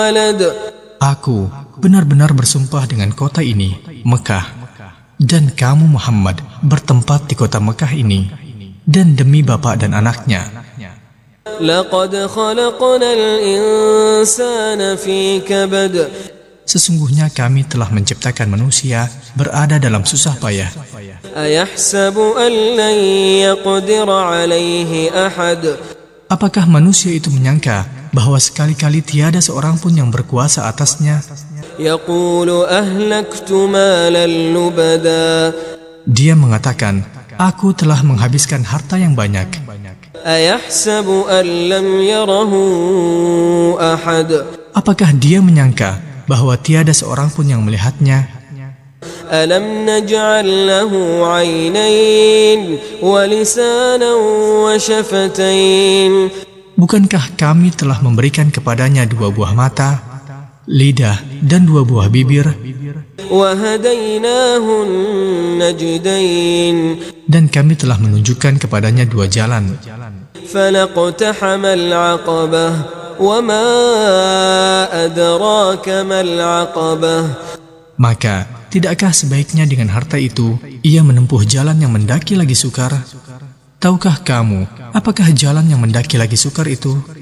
Aku benar-benar bersumpah dengan kota ini, Mekah, dan kamu Muhammad bertempat di kota Mekah ini, dan demi bapak dan anaknya. لقد خلقنا الإنسان في كبد. Sesungguhnya kami telah menciptakan manusia berada dalam susah payah. أيحسب أن لن يقدر عليه أحد. Apakah manusia itu menyangka bahwa sekali-kali tiada seorang pun yang berkuasa atasnya? يقول أهلكت مالا لبدا. Dia mengatakan, aku telah menghabiskan harta yang banyak. أيحسب أن لم يره أحد. Apakah dia menyangka bahwa tiada seorang pun yang melihatnya? ألم نجعل له عينين ولسانا وشفتين. Bukankah kami telah memberikan kepadanya 2 buah mata, lidah, dan 2 buah bibir, وهديناه النجدين. dan kami telah menunjukkan kepadanya 2 jalan. فلاقتحم العقبة وما أدراك ما العقبة. Maka, tidakkah sebaiknya dengan harta itu, ia menempuh jalan yang mendaki lagi sukar? Tahukah kamu, apakah jalan yang mendaki lagi sukar itu?